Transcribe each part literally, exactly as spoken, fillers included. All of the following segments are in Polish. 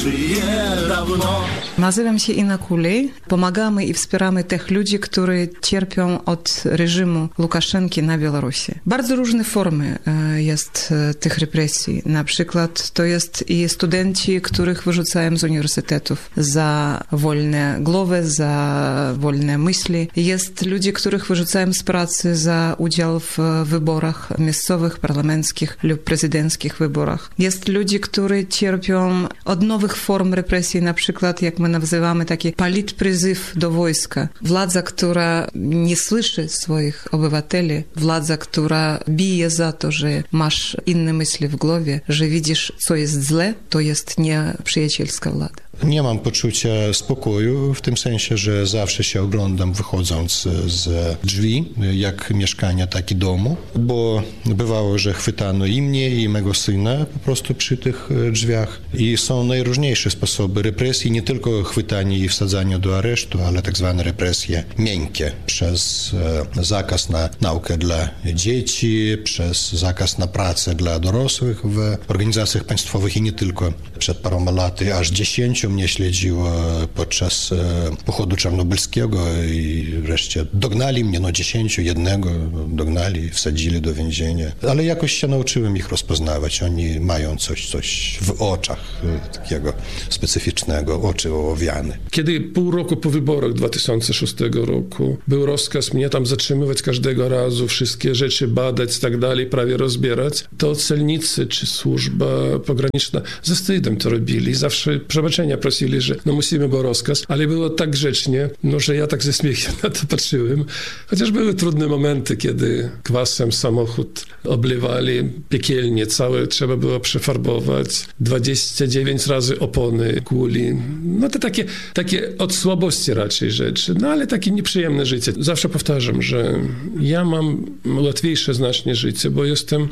Nazywam się Inna Kulej. Pomagamy i wspieramy tych ludzi, którzy cierpią od reżimu Łukaszenki na Białorusi. Bardzo różne formy jest tych represji. Na przykład to jest i studenci, których wyrzucają z uniwersytetów za wolne głowy, za wolne myśli. Jest ludzie, których wyrzucają z pracy za udział w wyborach miejscowych, parlamenckich lub prezydenckich wyborach. Jest ludzie, którzy cierpią od nowych form represji, na przykład jak my nazywamy taki politpryzyw do wojska. Władza, która nie słyszy swoich obywateli, władza, która bije za to, że masz inne myśli w głowie, że widzisz, co jest źle, to jest nieprzyjacielska władza. Nie mam poczucia spokoju w tym sensie, że zawsze się oglądam wychodząc z drzwi, jak mieszkania, tak i domu, bo bywało, że chwytano i mnie, i mego syna po prostu przy tych drzwiach i są najróżniejsze sposoby represji, nie tylko chwytanie i wsadzanie do aresztu, ale tak zwane represje miękkie przez zakaz na naukę dla dzieci, przez zakaz na pracę dla dorosłych w organizacjach państwowych i nie tylko. Przed paroma laty aż dziesięciu mnie śledziło podczas pochodu czarnobylskiego i wreszcie dognali mnie, no dziesięciu, jednego dognali, wsadzili do więzienia. Ale jakoś się nauczyłem ich rozpoznawać. Oni mają coś, coś w oczach takiego specyficznego, oczy ołowiane. Kiedy pół roku po wyborach dwa tysiące szóstego roku był rozkaz mnie tam zatrzymywać każdego razu, wszystkie rzeczy badać i tak dalej, prawie rozbierać, to celnicy czy służba pograniczna ze wstydem to robili. Zawsze przebaczenia prosili, że no musimy, bo rozkaz, ale było tak grzecznie, no że ja tak ze śmiechem na to patrzyłem. Chociaż były trudne momenty, kiedy kwasem samochód oblewali piekielnie, całe trzeba było przefarbować, dwadzieścia dziewięć razy opony kuli. No to takie, takie od słabości raczej rzeczy, no ale takie nieprzyjemne życie. Zawsze powtarzam, że ja mam łatwiejsze znacznie życie, bo jestem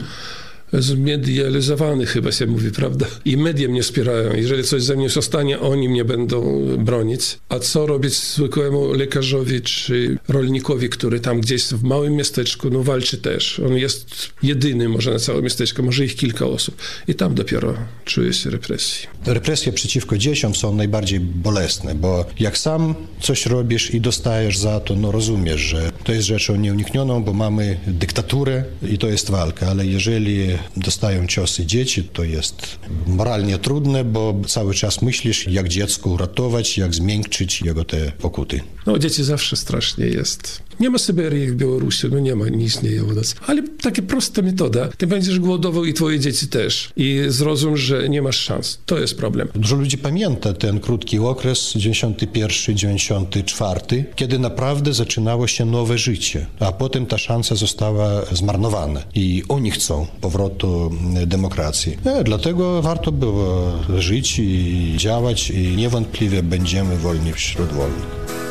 zmedializowany, chyba się mówi, prawda? I media mnie wspierają. Jeżeli coś ze mnie zostanie, oni mnie będą bronić. A co robić zwykłemu lekarzowi czy rolnikowi, który tam gdzieś w małym miasteczku, no walczy też. On jest jedyny może na całe miasteczko, może ich kilka osób. I tam dopiero czuje się represji. Represje przeciwko dzieciom są najbardziej bolesne, bo jak sam coś robisz i dostajesz za to, no rozumiesz, że to jest rzeczą nieuniknioną, bo mamy dyktaturę i to jest walka, ale jeżeli dostają ciosy dzieci, to jest moralnie trudne, bo cały czas myślisz, jak dziecko uratować, jak zmiękczyć jego te pokuty. No dzieci zawsze strasznie jest. Nie ma Syberii w Białorusi, no nie ma, nie istnieje u nas. Ale taka prosta metoda. Ty będziesz głodował i twoje dzieci też. I zrozum, że nie masz szans. To jest problem. Dużo ludzi pamięta ten krótki okres, dziewięćdziesiąty pierwszy dziewięćdziesiąty czwarty, kiedy naprawdę zaczynało się nowe życie, a potem ta szansa została zmarnowana. I oni chcą powrotu demokracji. E, dlatego warto było żyć i działać i niewątpliwie będziemy wolni wśród wolnych.